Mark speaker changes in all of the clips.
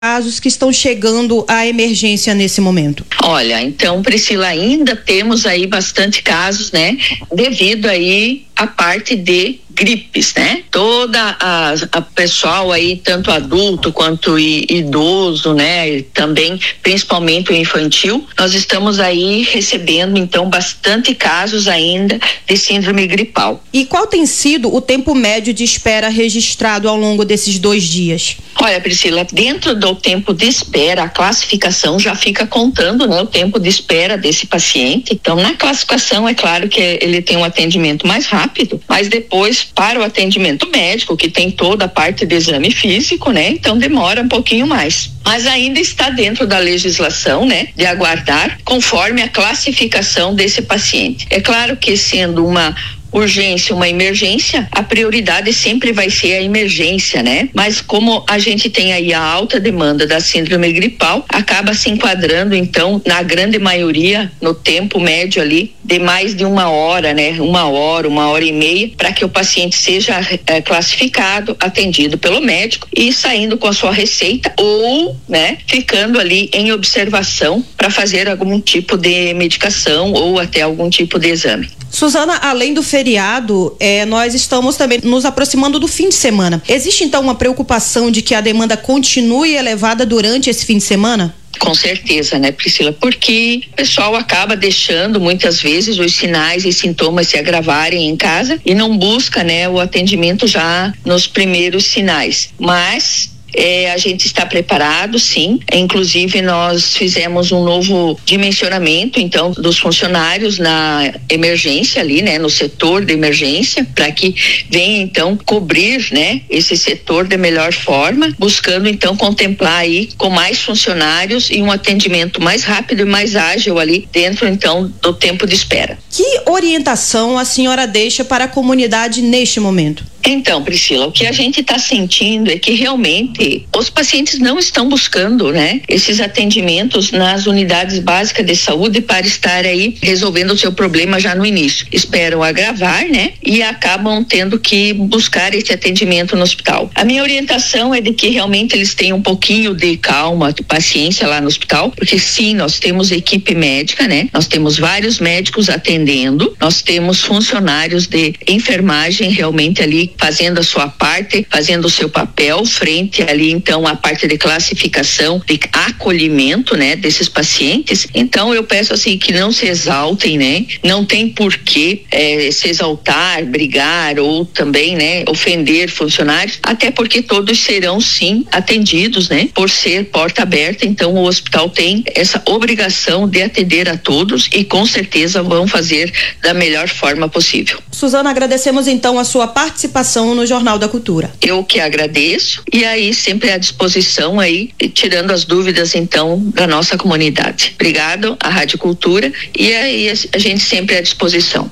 Speaker 1: casos que estão chegando à emergência nesse momento?
Speaker 2: Olha, então, Priscila, ainda temos aí bastante casos, né? Devido aí à parte de gripes, né? Toda a pessoal aí, tanto adulto quanto idoso, né? E também, principalmente o infantil, nós estamos aí recebendo, então, bastante casos ainda de síndrome gripal.
Speaker 1: E qual tem sido o tempo médio de espera registrado ao longo desses 2 dias?
Speaker 2: Olha, Priscila, dentro do tempo de espera, a classificação já fica contando, né? O tempo de espera desse paciente. Então, na classificação, é claro que ele tem um atendimento mais rápido, mas depois, para o atendimento médico, que tem toda a parte de exame físico, né? Então demora um pouquinho mais. Mas ainda está dentro da legislação, né? De aguardar conforme a classificação desse paciente. É claro que sendo uma urgência, uma emergência, a prioridade sempre vai ser a emergência, né? Mas como a gente tem aí a alta demanda da síndrome gripal, acaba se enquadrando, então, na grande maioria, no tempo médio ali, de mais de 1 hora, né? 1 hora e meia, para que o paciente seja classificado, atendido pelo médico e saindo com a sua receita ou, né? Ficando ali em observação para fazer algum tipo de medicação ou até algum tipo de exame.
Speaker 1: Suzana, além do feriado, nós estamos também nos aproximando do fim de semana. Existe então uma preocupação de que a demanda continue elevada durante esse fim de semana?
Speaker 2: Com certeza, né, Priscila? Porque o pessoal acaba deixando muitas vezes os sinais e sintomas se agravarem em casa e não busca, né, o atendimento já nos primeiros sinais. Mas a gente está preparado, sim. Inclusive, nós fizemos um novo dimensionamento, então, dos funcionários na emergência ali, né, no setor de emergência, para que venha, então, cobrir, né, esse setor de melhor forma, buscando, então, contemplar aí com mais funcionários e um atendimento mais rápido e mais ágil ali dentro, então, do tempo de espera.
Speaker 1: Que orientação a senhora deixa para a comunidade neste momento?
Speaker 2: Então, Priscila, o que a gente está sentindo é que realmente os pacientes não estão buscando, né, esses atendimentos nas unidades básicas de saúde para estar aí resolvendo o seu problema já no início. Esperam agravar, né, e acabam tendo que buscar esse atendimento no hospital. A minha orientação é de que realmente eles tenham um pouquinho de calma, de paciência lá no hospital, porque sim, nós temos equipe médica, né, nós temos vários médicos atendendo, nós temos funcionários de enfermagem realmente ali fazendo a sua parte, fazendo o seu papel frente ali, então, a parte de classificação, de acolhimento, né, desses pacientes. Então, eu peço assim que não se exaltem, né, não tem porquê se exaltar, brigar ou também, né, ofender funcionários, até porque todos serão sim atendidos, né, por ser porta aberta. Então, o hospital tem essa obrigação de atender a todos e com certeza vão fazer da melhor forma possível.
Speaker 1: Suzana, agradecemos então a sua participação no Jornal da Cultura.
Speaker 2: Eu que agradeço e aí sempre à disposição aí, tirando as dúvidas então da nossa comunidade. Obrigado à Rádio Cultura e aí a gente sempre à disposição.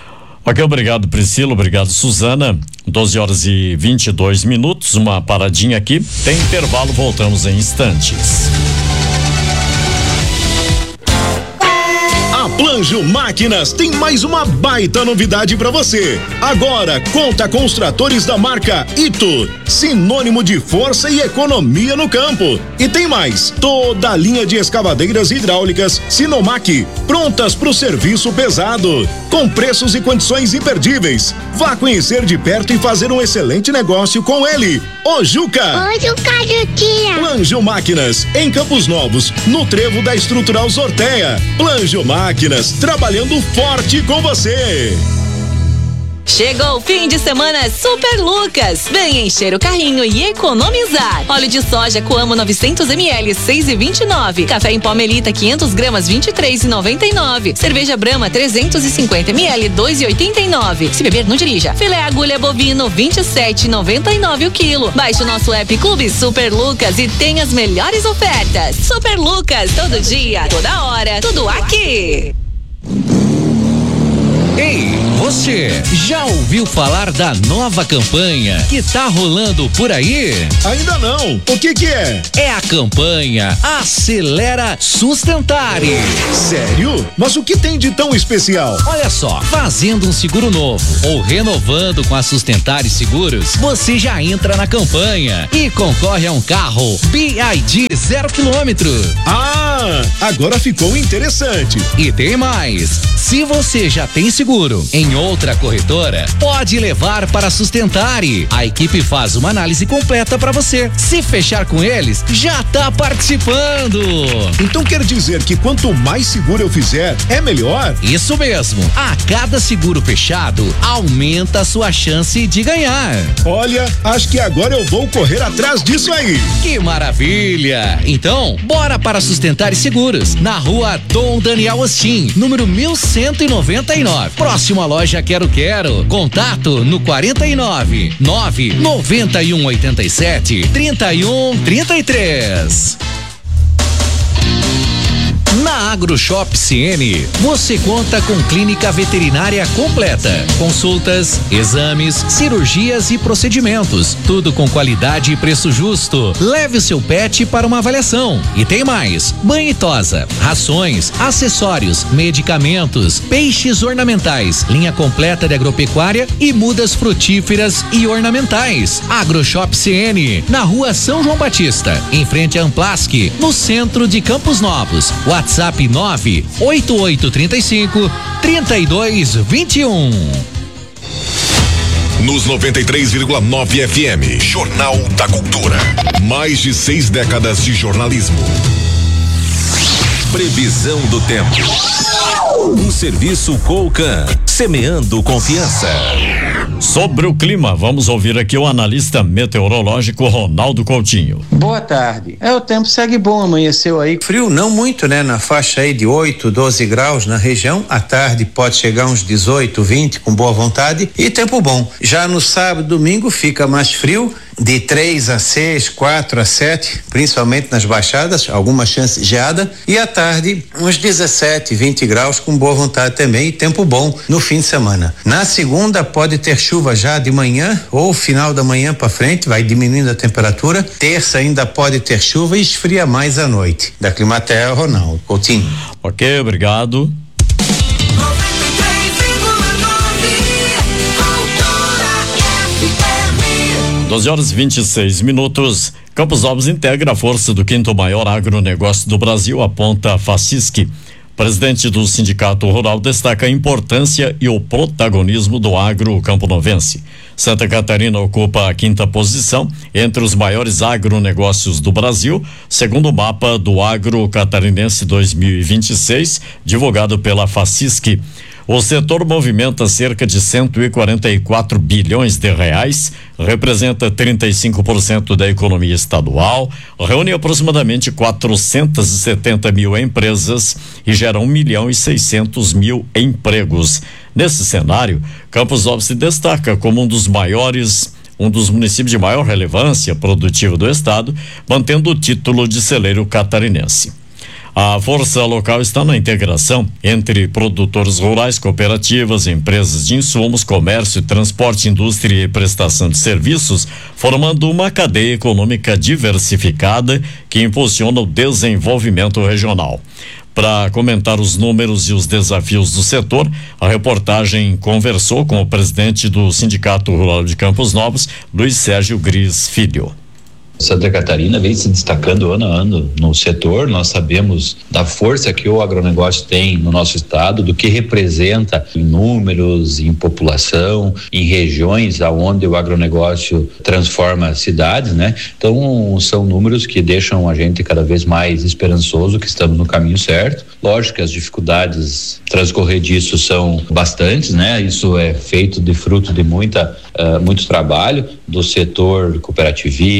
Speaker 3: Ok, obrigado Priscila, obrigado Suzana. 12h22, uma paradinha aqui, tem intervalo, voltamos em instantes.
Speaker 4: Planjo Máquinas tem mais uma baita novidade para você. Agora conta com os tratores da marca Ito, sinônimo de força e economia no campo. E tem mais, toda a linha de escavadeiras hidráulicas Sinomac, prontas para o serviço pesado, com preços e condições imperdíveis. Vá conhecer de perto e fazer um excelente negócio com ele, o Juca.
Speaker 5: Oi, Juca, Juquinha.
Speaker 4: Planjo Máquinas, em Campos Novos, no trevo da Estrutural Sorteia. Planjo Máquinas, trabalhando forte com você.
Speaker 6: Chegou o fim de semana Super Lucas. Vem encher o carrinho e economizar. Óleo de soja Coamo 900 ml, 6,29. Café em pó Melita 500 gramas, 23,99. Cerveja Brahma 350 ml, 2,89. Se beber, não dirija. Filé agulha bovino 27,99 o quilo. Baixe o nosso app Clube Super Lucas e tem as melhores ofertas. Super Lucas, todo dia, toda hora, tudo aqui.
Speaker 7: A Planja Máquinas tem mais uma baita novidade para você. Agora conta com os tratores da marca Ito, sinônimo de força e economia no campo. E tem mais, toda a linha de escavadeiras hidráulicas Sinomac, prontas para o serviço pesado, com preços e condições imperdíveis. Vá conhecer de perto e fazer um excelente negócio com ele, o Juca.
Speaker 4: Planjo Máquinas, em Campos Novos, no trevo da Estrutural Sorteia. Planjo Máquinas, trabalhando forte com você.
Speaker 7: Oi, Juca, Juquinha.
Speaker 5: Ei, você já ouviu falar da nova campanha que tá rolando por aí?
Speaker 4: Ainda não. O que é?
Speaker 5: É a campanha Acelera Sustentare.
Speaker 4: Sério? Mas o que tem de tão especial?
Speaker 5: Olha só, fazendo um seguro novo ou renovando com a Sustentare Seguros, você já entra na campanha e concorre a um carro BYD 0 km.
Speaker 4: Ah, agora ficou interessante.
Speaker 5: E tem mais. Se você já tem seguro em outra corretora, pode levar para a Sustentare. A equipe faz uma análise completa para você. Se fechar com eles, já tá participando.
Speaker 4: Então quer dizer que quanto mais seguro eu fizer, é melhor?
Speaker 5: Isso mesmo. A cada seguro fechado, aumenta a sua chance de ganhar.
Speaker 4: Olha, acho que agora eu vou correr atrás disso aí.
Speaker 5: Que maravilha! Então, bora para Sustentare Seguros, na rua Dom Daniel Ostin, número 1199. Próximo à loja Quero. Contato no 49 991 87 31 33. Na AgroShop CN, você conta com clínica veterinária completa, consultas, exames, cirurgias e procedimentos, tudo com qualidade e preço justo. Leve o seu pet para uma avaliação. E tem mais: banho e tosa, rações, acessórios, medicamentos, peixes ornamentais, linha completa de agropecuária e mudas frutíferas e ornamentais. AgroShop CN, na rua São João Batista, em frente a Amplask, no centro de Campos Novos. WhatsApp 98835 3221.
Speaker 7: Nos 93,9 FM, Jornal da Cultura. Mais de 6 décadas de jornalismo. Previsão do tempo. Um serviço Colcan, semeando confiança.
Speaker 3: Sobre o clima, vamos ouvir aqui o analista meteorológico Ronaldo Coutinho.
Speaker 8: Boa tarde. O tempo segue bom, amanheceu aí. Frio não muito, né? Na faixa aí de 8, 12 graus na região. À tarde pode chegar uns 18, 20 com boa vontade e tempo bom. Já no sábado, domingo fica mais frio, de 3 a 6, 4 a 7, principalmente nas baixadas, alguma chance de geada, e à tarde uns 17, 20 graus com boa vontade também e tempo bom no fim de semana. Na segunda pode ter chuva já de manhã ou final da manhã para frente, vai diminuindo a temperatura. Terça ainda pode ter chuva e esfria mais à noite. Da Climatea, Ronaldo Coutinho.
Speaker 3: Ok, obrigado. 12h26. Campos Novos integra a força do 5º maior agronegócio do Brasil, aponta a FACISC. Presidente do Sindicato Rural destaca a importância e o protagonismo do agro camponovense. Santa Catarina ocupa a 5ª posição entre os maiores agronegócios do Brasil, segundo o mapa do Agro Catarinense 2026, divulgado pela FACISC. O setor movimenta cerca de 144 bilhões de reais, representa 35% da economia estadual, reúne aproximadamente 470 mil empresas e gera 1.600.000 empregos. Nesse cenário, Campos Novos se destaca como um dos municípios de maior relevância produtiva do estado, mantendo o título de celeiro catarinense. A força local está na integração entre produtores rurais, cooperativas, empresas de insumos, comércio, transporte, indústria e prestação de serviços, formando uma cadeia econômica diversificada que impulsiona o desenvolvimento regional. Para comentar os números e os desafios do setor, a reportagem conversou com o presidente do Sindicato Rural de Campos Novos, Luiz Sérgio Gris Filho.
Speaker 9: Santa Catarina vem se destacando ano a ano no setor. Nós sabemos da força que o agronegócio tem no nosso estado, do que representa em números, em população, em regiões aonde o agronegócio transforma cidades, né? Então são números que deixam a gente cada vez mais esperançoso que estamos no caminho certo. Lógico que as dificuldades transcorrer disso são bastantes, né? Isso é feito de fruto de muito trabalho do setor cooperativista,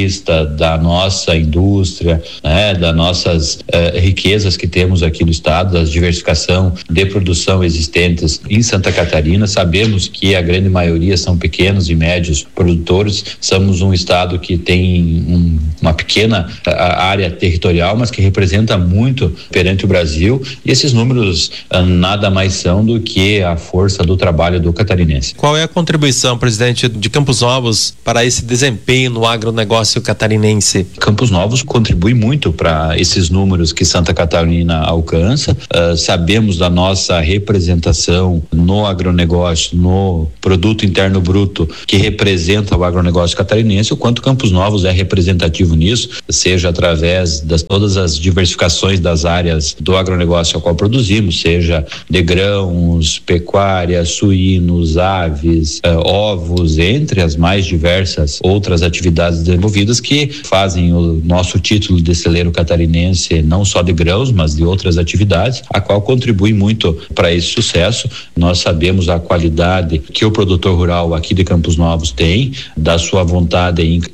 Speaker 9: da nossa indústria, né, das nossas riquezas que temos aqui no estado, da diversificação de produção existentes em Santa Catarina. Sabemos que a grande maioria são pequenos e médios produtores. Somos um estado que tem uma pequena área territorial, mas que representa muito perante o Brasil, e esses números nada mais são do que a força do trabalho do catarinense.
Speaker 10: Qual é a contribuição, presidente, de Campos Novos para esse desempenho no agronegócio catarinense?
Speaker 9: Campos Novos contribui muito para esses números que Santa Catarina alcança. Sabemos da nossa representação no agronegócio, no produto interno bruto, que representa o agronegócio catarinense, o quanto Campos Novos é representativo nisso, seja através de todas as diversificações das áreas do agronegócio ao qual produzimos, seja de grãos, pecuária, suínos, aves, ovos, entre as mais diversas outras atividades desenvolvidas que fazem o nosso título de celeiro catarinense, não só de grãos, mas de outras atividades, a qual contribui muito para esse sucesso. Nós sabemos a qualidade que o produtor rural aqui de Campos Novos tem, da sua vontade em